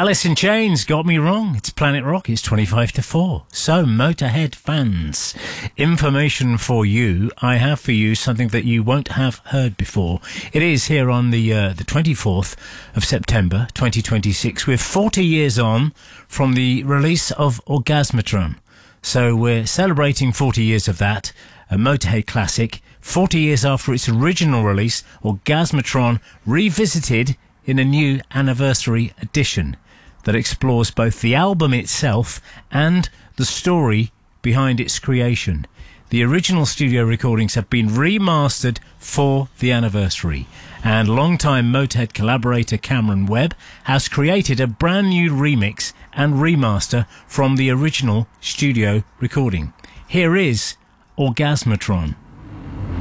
Alice in Chains, Got Me Wrong. It's Planet Rock. It's 25 to 4. So, Motorhead fans, information for you. I have for you something that you won't have heard before. It is here on the 24th of September 2026. We're 40 years on from the release of Orgasmatron. So we're celebrating 40 years of that, a Motorhead classic. 40 years after its original release, Orgasmatron revisited in a new anniversary edition that explores both the album itself and the story behind its creation. The original studio recordings have been remastered for the anniversary, and longtime Motorhead collaborator Cameron Webb has created a brand new remix and remaster from the original studio recording. Here is Orgasmatron.